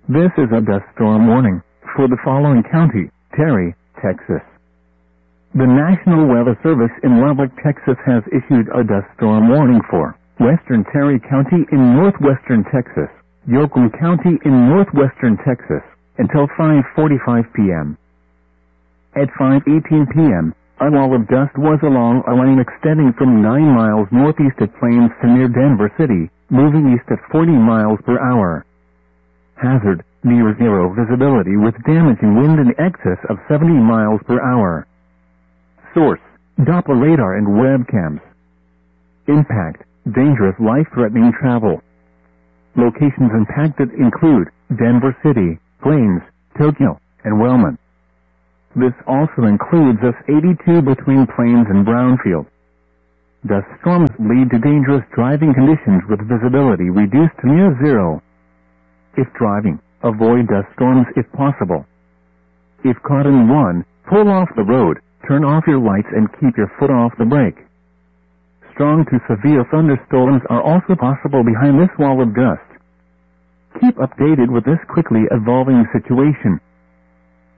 This is a dust storm warning for the following county: Terry, Texas. The National Weather Service in Lubbock, Texas has issued a dust storm warning for Western Terry County in northwestern Texas, Yoakum County in northwestern Texas, until 5:45 p.m. At 5:18 p.m., a wall of dust was along a lane extending from 9 miles northeast of Plains to near Denver City, moving east at 40 miles per hour. Hazard: near zero visibility with damaging wind in excess of 70 miles per hour. Source: Doppler radar and webcams. Impact: dangerous, life-threatening travel. Locations impacted include Denver City, Plains, Tokyo, and Wellman. This also includes S-82 between Plains and Brownfield. Dust storms lead to dangerous driving conditions with visibility reduced to near zero. If driving, avoid dust storms if possible. If caught in one, pull off the road, turn off your lights and keep your foot off the brake. Strong to severe thunderstorms are also possible behind this wall of dust. Keep updated with this quickly evolving situation.